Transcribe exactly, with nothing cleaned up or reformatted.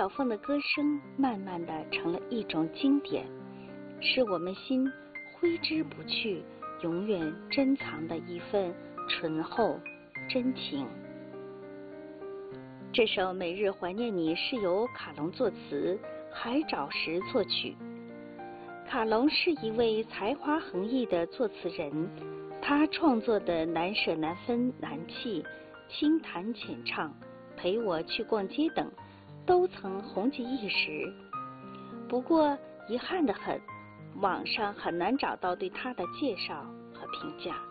小凤的歌声慢慢的成了一种经典，是我们心挥之不去、永远珍藏的一份醇厚真情。这首《每日怀念你》是由卡隆作词，海沼石作曲。卡隆是一位才华横溢的作词人，他创作的难舍难分难弃、轻弹浅唱、陪我去逛街等都曾红极一时。不过遗憾得很，网上很难找到对他的介绍和评价。